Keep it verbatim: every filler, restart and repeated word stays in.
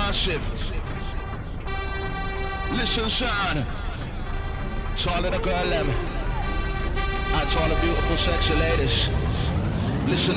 massive. Listen, son. To all of the girl them. And to all the beautiful sexy ladies. Listen.